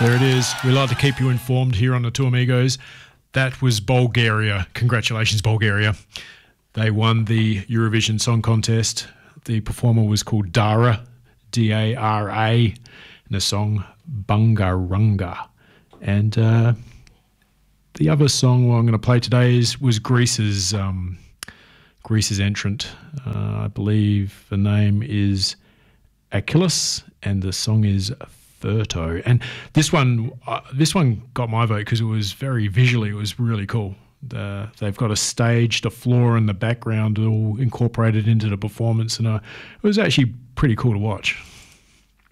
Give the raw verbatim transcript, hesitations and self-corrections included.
there it is. We like to keep you informed here on the Two Amigos. That was Bulgaria. Congratulations, Bulgaria. They won the Eurovision Song Contest. The performer was called Dara, D A R A, and the song Bungarunga. And uh, the other song I'm going to play today is was Greece's um, Greece's entrant. Uh, I believe the name is Achilles, and the song is Furto. And this one, uh, this one got my vote because it was very visually, it was really cool. The, they've got a stage, the floor and the background all incorporated into the performance, and uh, it was actually pretty cool to watch.